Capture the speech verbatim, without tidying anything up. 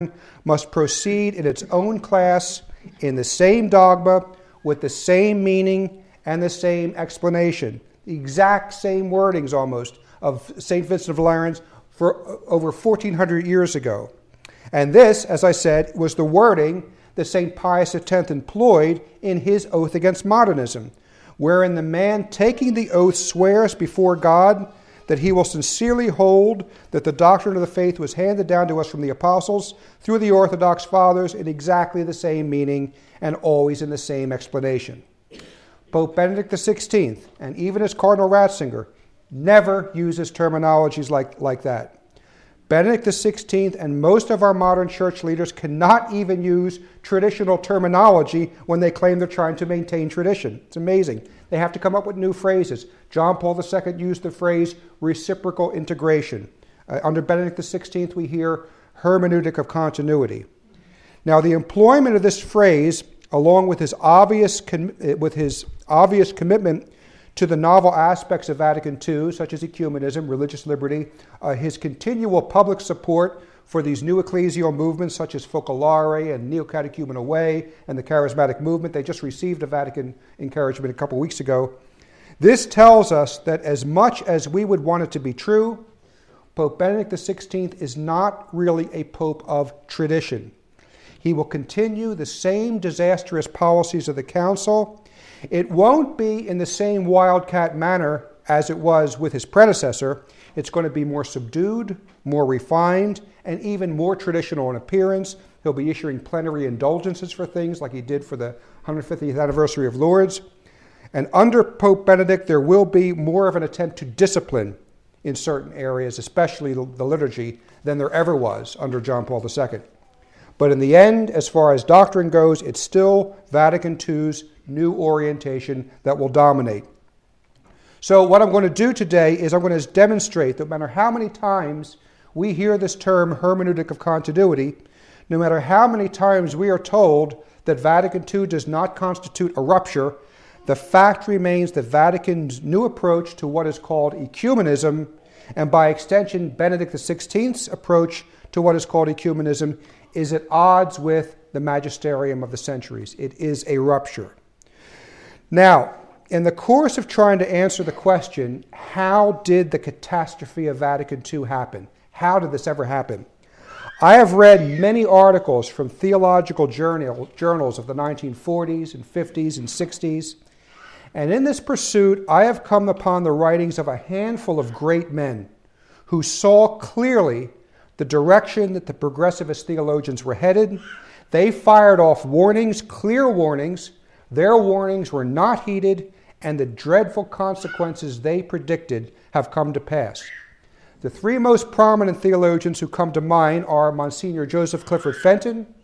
must proceed in its own class in the same dogma with the same meaning and the same explanation. The exact same wordings almost of Saint Vincent of Lerins for over fourteen hundred years ago. And this, as I said, was the wording that Saint Pius X employed in his oath against modernism, wherein the man taking the oath swears before God that he will sincerely hold that the doctrine of the faith was handed down to us from the apostles through the Orthodox Fathers in exactly the same meaning and always in the same explanation. Pope Benedict the sixteenth, and even as Cardinal Ratzinger, never uses terminologies like, like that. Benedict the sixteenth and most of our modern church leaders cannot even use traditional terminology when they claim they're trying to maintain tradition. It's amazing. They have to come up with new phrases. John Paul the Second used the phrase reciprocal integration. Uh, under Benedict the sixteenth, we hear hermeneutic of continuity. Now, the employment of this phrase, along with his obvious com- with his obvious commitment to the novel aspects of Vatican Two, such as ecumenism, religious liberty, uh, his continual public support for these new ecclesial movements such as Focolare and Neo-Catechumenal Way and the Charismatic Movement. They just received a Vatican encouragement a couple weeks ago. This tells us that as much as we would want it to be true, Pope Benedict the sixteenth is not really a pope of tradition. He will continue the same disastrous policies of the Council. It won't be in the same wildcat manner as it was with his predecessor. It's going to be more subdued, more refined, and even more traditional in appearance. He'll be issuing plenary indulgences for things like he did for the one hundred fiftieth anniversary of Lourdes. And under Pope Benedict, there will be more of an attempt to discipline in certain areas, especially the liturgy, than there ever was under John Paul the Second. But in the end, as far as doctrine goes, it's still Vatican Two's new orientation that will dominate. So what I'm going to do today is I'm going to demonstrate that no matter how many times we hear this term hermeneutic of continuity, no matter how many times we are told that Vatican Two does not constitute a rupture, the fact remains that Vatican's new approach to what is called ecumenism, and by extension Benedict the sixteenth's approach to what is called ecumenism, is at odds with the magisterium of the centuries. It is a rupture. Now, in the course of trying to answer the question, how did the catastrophe of Vatican Two happen? How did this ever happen? I have read many articles from theological journal, journals of the nineteen forties and fifties and sixties, and in this pursuit, I have come upon the writings of a handful of great men who saw clearly the direction that the progressivist theologians were headed. They fired off warnings, clear warnings. Their warnings were not heeded, and the dreadful consequences they predicted have come to pass. The three most prominent theologians who come to mind are Monsignor Joseph Clifford Fenton,